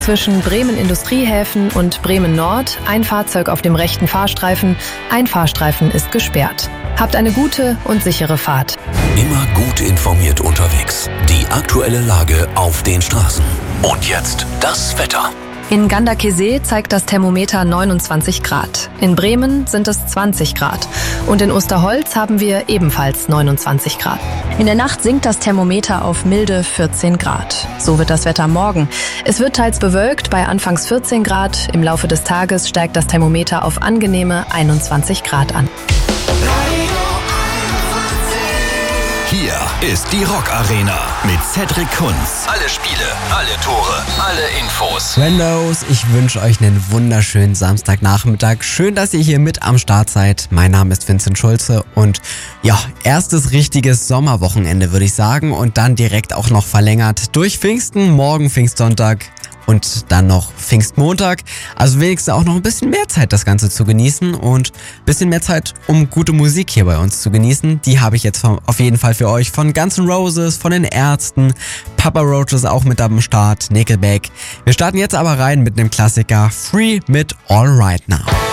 Zwischen Bremen Industriehäfen und Bremen Nord ein Fahrzeug auf dem rechten Fahrstreifen, ein Fahrstreifen ist gesperrt. Habt eine gute und sichere Fahrt. Immer gut informiert unterwegs. Die aktuelle Lage auf den Straßen. Und jetzt das Wetter. In Ganderkesee zeigt das Thermometer 29 Grad. In Bremen sind es 20 Grad. Und in Osterholz haben wir ebenfalls 29 Grad. In der Nacht sinkt das Thermometer auf milde 14 Grad. So wird das Wetter morgen. Es wird teils bewölkt bei anfangs 14 Grad. Im Laufe des Tages steigt das Thermometer auf angenehme 21 Grad an. Hier ist die Rock Arena mit Cedric Kunz. Alle Spiele, alle Tore, alle Infos. Randos, ich wünsche euch einen wunderschönen Samstagnachmittag. Schön, dass ihr hier mit am Start seid. Mein Name ist Vincent Schulze und ja, erstes richtiges Sommerwochenende, würde ich sagen. Und dann direkt auch noch verlängert durch Pfingsten, morgen Pfingstsonntag. Und dann noch Pfingstmontag, also wenigstens auch noch ein bisschen mehr Zeit, das Ganze zu genießen und ein bisschen mehr Zeit, um gute Musik hier bei uns zu genießen. Die habe ich jetzt auf jeden Fall für euch von Guns N' Roses, von den Ärzten, Papa Roach ist auch mit am Start, Nickelback. Wir starten jetzt aber rein mit einem Klassiker, Free mit All Right Now.